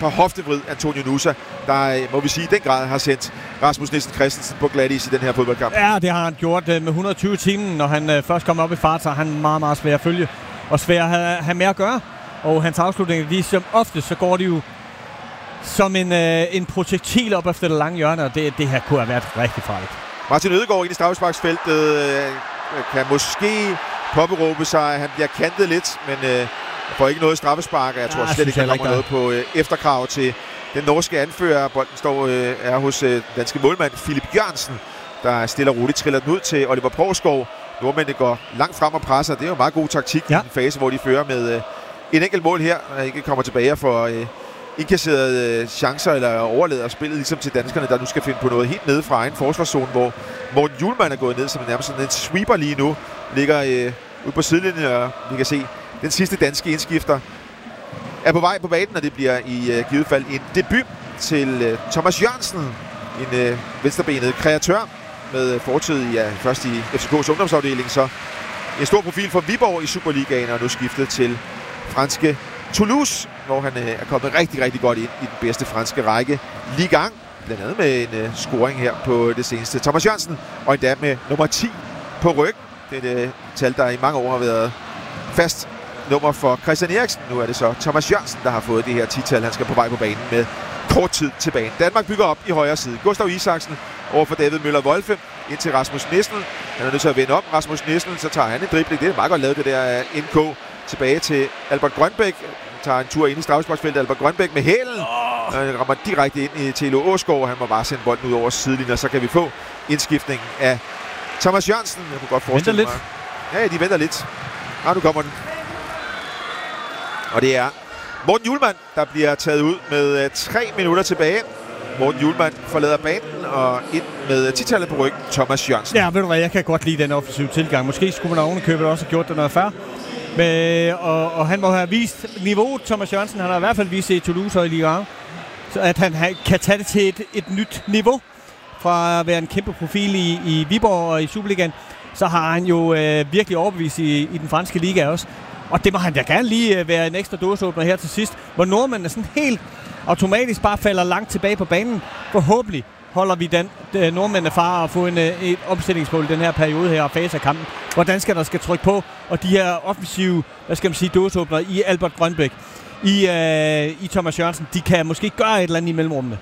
par hoftevrid Antonio Nusa, der må vi sige i den grad har sendt Rasmus Nielsen Christensen på glatis i den her fodboldkamp. Ja, det har han gjort med 120 timen, når han først kommer op i fart, så er han meget, meget svær at følge og svær at have med at gøre. Og hans afslutninger, de som ofte, så går de jo som en projektil op efter det lange hjørne, og det her kunne have været rigtig farligt. Martin Ødegaard ind i straffesparksfeltet kan måske påberåbe sig, at han bliver kantet lidt, men får ikke noget straffespark, og jeg tror slet ikke, han kommer noget på efterkrav til den norske anfører. Bolden er hos danske målmand Philip Jørgensen, der stille og roligt triller den ud til Oliver Provskov. Nordmændene går langt frem og presser. Det er jo meget god taktik i en fase, hvor de fører med en enkelt mål her, og ikke kommer tilbage og får indkasserede chancer eller overlader spillet ligesom til danskerne, der nu skal finde på noget helt nede fra egen forsvarszone, hvor Morten Hjulmand er gået ned som nærmest sådan en sweeper lige nu. Ligger ude på sidelinjen, og vi kan se den sidste danske indskifter er på vej på banen, og det bliver i givet fald en debut til Thomas Jørgensen, en venstrebenet kreatør med fortid først i FCK's ungdomsafdeling, så en stor profil for Viborg i Superligaen, og nu skiftet til franske Toulouse, hvor han er kommet rigtig, rigtig godt ind i den bedste franske række Ligue 1, blandt andet med en scoring her på det seneste. Thomas Jørgensen, og endda med nummer 10 på ryg. Det er et tal, der i mange år har været fast nummer for Christian Eriksen. Nu er det så Thomas Jørgensen, der har fået det her 10-tal. Han skal på vej på banen med kort tid til banen. Danmark bygger op i højre side. Gustav Isaksen over for David Møller-Wolfe ind til Rasmus Nissel. Han er nødt til at vende om. Rasmus Nissel, så tager han en dribling. Det er meget godt lavet, det der NK. Tilbage til Albert Grønbæk. Tager en tur ind i straffesparksfeltet. Albert Grønbæk med hælen. Han rammer direkte ind i Thilo Åsgaard. Han må bare sende bolden ud over sidelinjen, og så kan vi få indskiftningen af Thomas Jørgensen. Jeg kunne godt forestille mig. Ja, de venter lidt. Nu kommer den. Og det er Morten Hjulmand, der bliver taget ud med 3 minutter tilbage. Morten Hjulmand forlader banen og ind med 10-tallet på ryggen, Thomas Jørgensen. Ja, ved du hvad, jeg kan godt lide den offensive tilgang. Måske skulle man ovenikøbet også have gjort det noget før. Og han må have vist niveauet, Thomas Jørgensen. Han har i hvert fald vist det i Toulouse og i Ligue 1. Så at han kan tage det til et nyt niveau. Fra at være en kæmpe profil i Viborg og i Superligaen, så har han jo virkelig overbevist i den franske liga også. Og det må han da gerne lige være en ekstra dåseåbner her til sidst, hvor nordmændene sådan helt automatisk bare falder langt tilbage på banen. Forhåbentlig holder vi nordmændene fra at få et opstillingsmål i den her periode her og fase af kampen. Hvor danskerne skal trykke på, og de her offensive, dåseåbner i Albert Grønbæk, i Thomas Jørgensen, de kan måske gøre et eller andet i mellemrummene.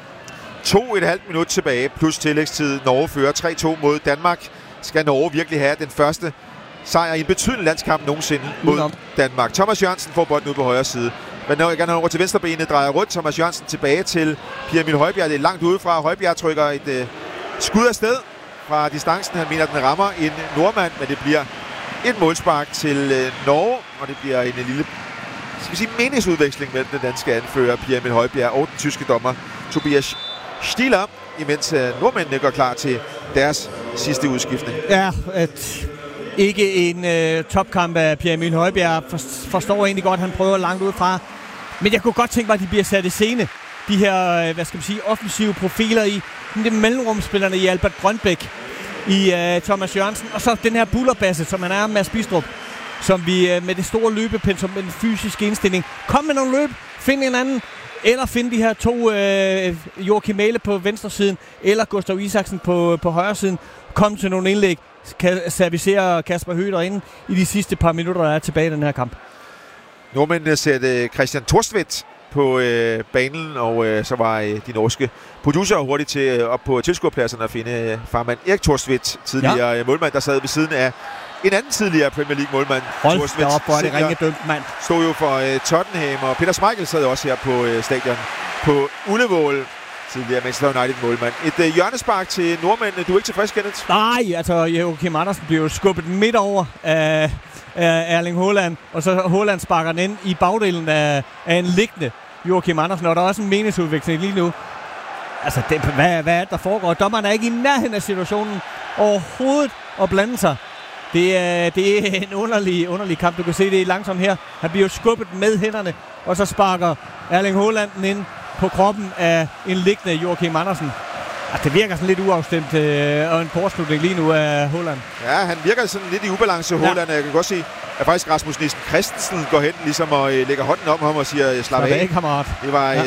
2,5 minut tilbage plus tillægstid. Norge fører 3-2 mod Danmark. Skal Norge virkelig have den første sejr i en betydelig landskamp nogensinde mod Danmark? Thomas Jørgensen får bolden ud på højre side. Men når jeg over til venstrebenet, drejer rundt. Thomas Jørgensen tilbage til Pierre Emil Højbjerg. Det er langt udefra. Højbjerg trykker et skud afsted fra distancen. Han mener, at den rammer en nordmand, men det bliver et målspark til Norge. Og det bliver en lille meningsudveksling mellem den danske anfører Pierre Emil Højbjerg og den tyske dommer Tobias Stieler, imens nordmændene går klar til deres sidste udskiftning. Ja, ikke en topkamp af Pierre Emil Højbjerg. Forstår egentlig godt, han prøver langt udefra. Men jeg kunne godt tænke mig, at de bliver sat i scene. De her, offensive profiler i de mellemrumspillerne i Albert Grønbæk, i Thomas Jørgensen. Og så den her bullerbasse, som han er, Mads Bistrup, som vi med det store løbepensum, med den fysiske indstilling, kom med nogle løb, find en anden, eller finde de her to Joachim Mæhle på venstre siden, eller Gustav Isaksen på højre siden, kom til nogle indlæg, kan servicere Kasper Høgh derinde i de sidste par minutter, der er tilbage i den her kamp. Nordmændene satte Christian Thorstvedt på banen, og så var de norske producer hurtigt til op på tilskuerpladserne at finde farmand Erik Thorstvedt, tidligere målmand, der sad ved siden af en anden tidligere Premier League målmand. Hold da op, hvor er det ringedømt, mand. Stod jo for Tottenham, og Peter Schmeichel sad også her på stadion på Ullevål. Tidligere Manchester United målmand. Et hjørnespark til nordmændene. Du er ikke tilfreds, Kenneth? Nej, altså Joachim Andersen bliver jo skubbet midt over af Erling Haaland, og så Haaland sparker den ind i bagdelen af en liggende Joachim Andersen, og der er også en meningsudveksling lige nu. Altså, hvad er det, der foregår? Dommeren er ikke i nærheden af situationen overhovedet at blande sig. Det er en underlig kamp. Du kan se det langsomt her. Han bliver jo skubbet med hænderne, og så sparker Erling Haaland den ind på kroppen af en liggende Joachim Andersen. Altså, det virker sådan lidt uafstemt og en kortslutning lige nu af Haaland. Ja, han virker sådan lidt i ubalance, Haaland. Jeg kan godt se, at faktisk Rasmus Nielsen Christensen går hen ligesom og lægger hånden om ham og siger, slap af, kammerat. Det var